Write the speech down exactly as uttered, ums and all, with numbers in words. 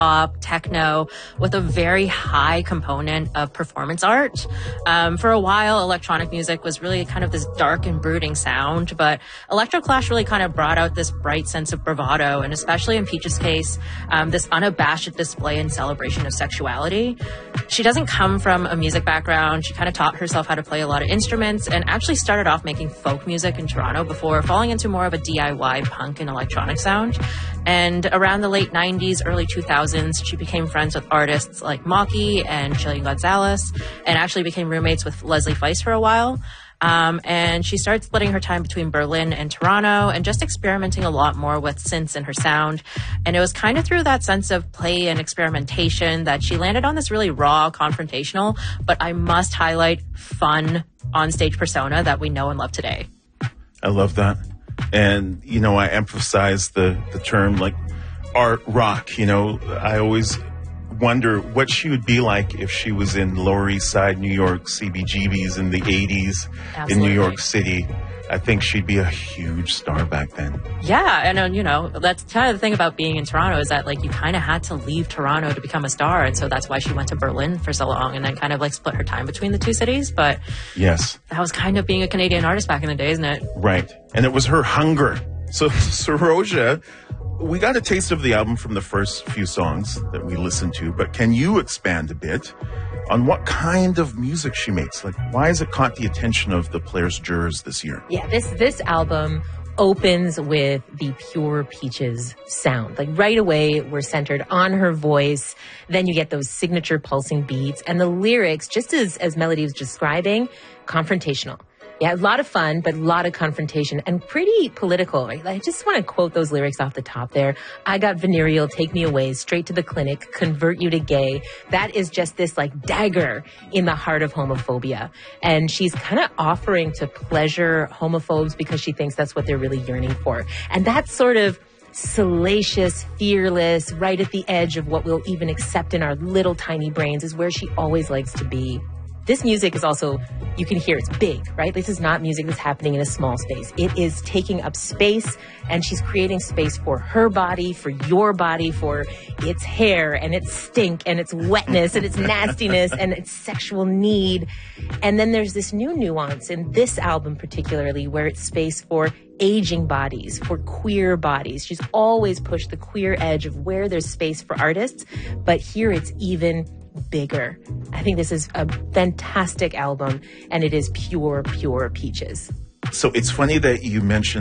pop, techno, with a very high component of performance art. Um, for a while, electronic music was really kind of this dark and brooding sound, but Electroclash really kind of brought out this bright sense of bravado, and especially in Peach's case, um, this unabashed display and celebration of sexuality. She doesn't come from a music background. She kind of taught herself how to play a lot of instruments and actually started off making folk music in Toronto before falling into more of a D I Y punk and electronic sound. And around the late nineties, early two thousands, she became friends with artists like Maki and Chillian Gonzalez, and actually became roommates with Leslie Feist for a while. Um, and she started splitting her time between Berlin and Toronto and just experimenting a lot more with synths in her sound. And it was kind of through that sense of play and experimentation that she landed on this really raw, confrontational, but I must highlight, fun onstage persona that we know and love today. I love that. And, you know, I emphasize the, the term like art rock. You know, I always wonder what she would be like if she was in Lower East Side, New York, C B G B's in the eighties. Absolutely. In New York City. I think she'd be a huge star back then. Yeah, and uh, you know, that's kind of the thing about being in Toronto is that like you kind of had to leave Toronto to become a star, and so that's why she went to Berlin for so long and then kind of like split her time between the two cities. But yes, that was kind of being a Canadian artist back in the day, isn't it? Right, and it was her hunger. So Saroja, we got a taste of the album from the first few songs that we listened to, but can you expand a bit on what kind of music she makes? Like, why has it caught the attention of the Players Jurors this year? Yeah, this this album opens with the pure Peaches sound. Like right away, we're centered on her voice. Then you get those signature pulsing beats, and the lyrics, just as, as Melody was describing, confrontational. Yeah, a lot of fun, but a lot of confrontation and pretty political. Right? I just want to quote those lyrics off the top there. I got venereal, take me away, straight to the clinic, convert you to gay. That is just this like dagger in the heart of homophobia. And she's kind of offering to pleasure homophobes because she thinks that's what they're really yearning for. And that's sort of salacious, fearless, right at the edge of what we'll even accept in our little tiny brains is where she always likes to be. This music is also, you can hear it's big, right? This is not music that's happening in a small space. It is taking up space, and she's creating space for her body, for your body, for its hair and its stink and its wetness and its nastiness and its sexual need. And then there's this new nuance in this album particularly where it's space for aging bodies, for queer bodies. She's always pushed the queer edge of where there's space for artists, but here it's even bigger. I think this is a fantastic album, and it is pure, pure Peaches. So it's funny that you mentioned